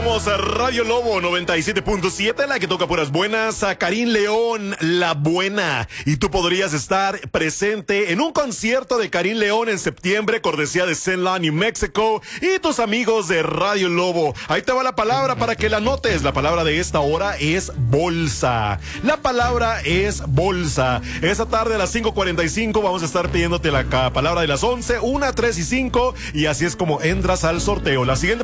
Somos Radio Lobo 97.7, la que toca puras buenas. A Karim León, la buena. Y tú podrías estar presente en un concierto de Karim León en septiembre, cortesía de Zenla, New Mexico, y tus amigos de Radio Lobo. Ahí te va la palabra para que la notes. La palabra de esta hora es bolsa. La palabra es bolsa. Esta tarde a las 5:45 vamos a estar pidiéndote la palabra de las 11, 1, 3 y 5. Y así es como entras al sorteo. La siguiente